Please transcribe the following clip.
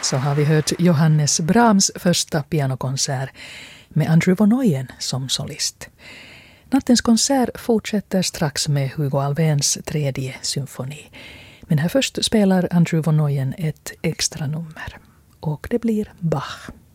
så har vi hört Johannes Brahms första pianokonsert med Andrew von Oyen som solist. Nattens konsert fortsätter strax med Hugo Alvéns tredje symfoni. Men här först spelar Andrew von Oyen ett extra nummer. Och det blir Bach.